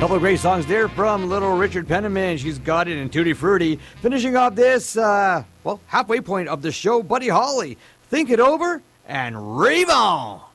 Couple of great songs there from Little Richard Penniman. She's Got It, and Tutti Frutti. Finishing off this, halfway point of the show, Buddy Holly. Think it over and rave on.